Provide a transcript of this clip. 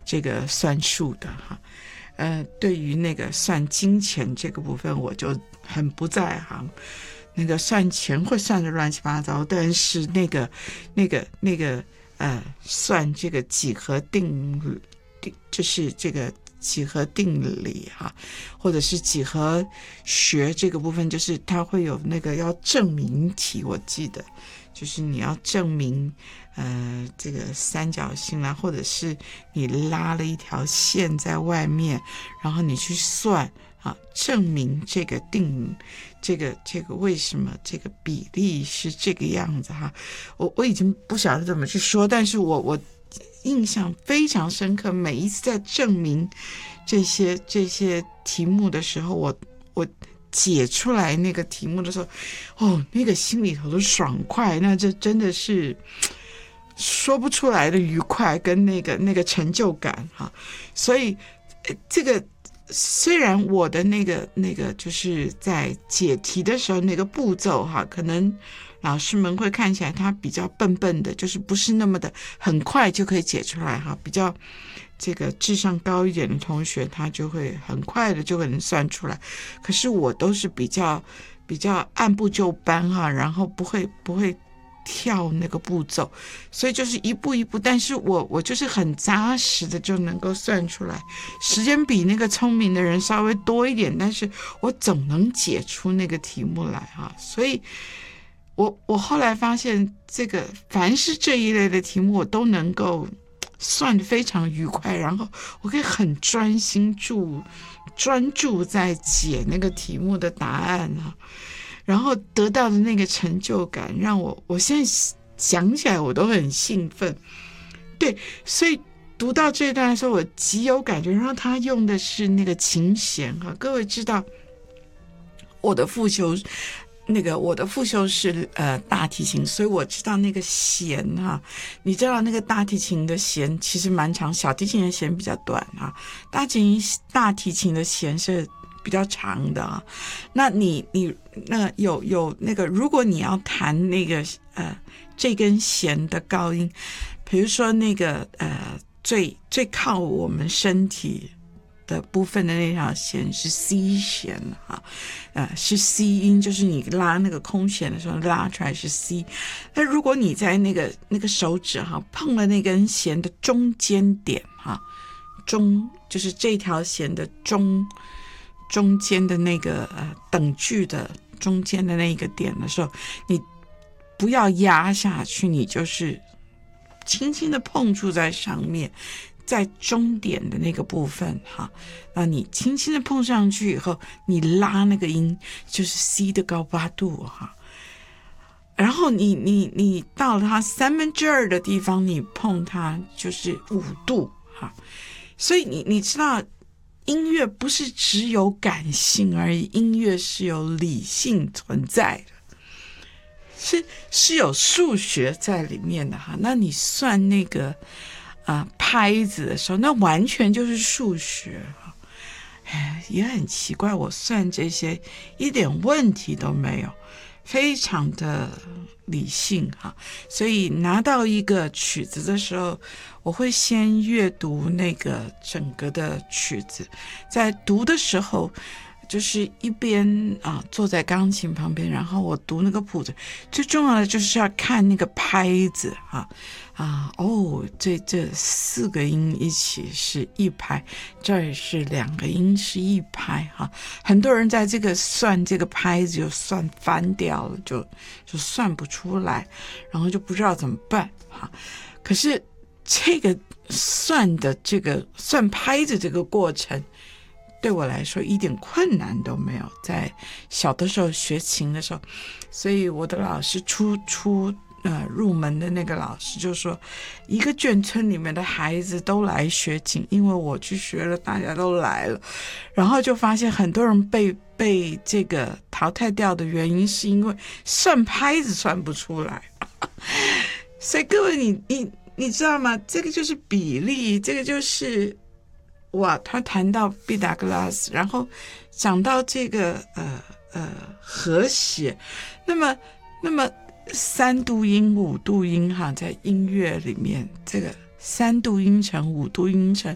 这个算数的哈。对于那个算金钱这个部分，我就很不在行。那个算钱会算得乱七八糟，但是算这个几何定，就是这个几何定理哈，或者是几何学这个部分，就是它会有那个要证明题，我记得就是你要证明这个三角形啦，或者是你拉了一条线在外面，然后你去算啊，证明这个这个为什么这个比例是这个样子哈。我已经不晓得怎么去说，但是我印象非常深刻，每一次在证明这些题目的时候，我解出来那个题目的时候，那个心里头的爽快，那这真的是说不出来的愉快跟那个成就感哈。所以这个虽然我的那个就是在解题的时候那个步骤哈，可能老师们会看起来他比较笨笨的，就是不是那么的很快就可以解出来哈，比较这个智商高一点的同学他就会很快的就可能算出来，可是我都是比较按部就班哈，然后不会跳那个步骤，所以就是一步一步，但是我就是很扎实的就能够算出来，时间比那个聪明的人稍微多一点，但是我总能解出那个题目来哈。所以我后来发现这个凡是这一类的题目我都能够算得非常愉快，然后我可以很专注在解那个题目的答案啊，然后得到的那个成就感让我现在想起来我都很兴奋。对，所以读到这一段的时候我极有感觉，然后他用的是那个琴弦哈，各位知道我的副修是大提琴，所以我知道那个弦哈，你知道那个大提琴的弦其实蛮长，小提琴的弦比较短哈，大提琴的弦是比较长的啊。那你那有那个，如果你要弹那个这根弦的高音，比如说那个最靠我们身体的部分的那条弦是 C 弦哈，是 C 音，就是你拉那个空弦的时候拉出来是 C。那如果你在那个手指哈碰了那根弦的中间点哈，就是这条弦的中间的那个等距的中间的那个点的时候，你不要压下去，你就是轻轻的碰触在上面，在中点的那个部分哈，那你轻轻的碰上去以后，你拉那个音就是 C 的高八度哈，然后你到了它2/3的地方，你碰它就是5度哈。所以你知道音乐不是只有感性而已，音乐是有理性存在的，是有数学在里面的哈。那你算那个拍子的时候，那完全就是数学哈。也很奇怪，我算这些一点问题都没有，非常的理性哈。所以拿到一个曲子的时候，我会先阅读那个整个的曲子，在读的时候就是一边坐在钢琴旁边，然后我读那个谱子，最重要的就是要看那个拍子这4个音一起是一拍，这儿是2个音是一拍哈。很多人在这个算这个拍子就算翻掉了，就算不出来，然后就不知道怎么办哈。可是这个算拍子这个过程对我来说一点困难都没有，在小的时候学琴的时候，所以我的老师入门的那个老师就说，一个眷村里面的孩子都来学琴，因为我去学了，大家都来了，然后就发现很多人被这个淘汰掉的原因是因为算拍子算不出来。所以各位你知道吗？这个就是比例，这个就是他谈到毕达哥拉斯，然后讲到这个和谐，那么3度音5度音哈，在音乐里面这个3度音程5度音程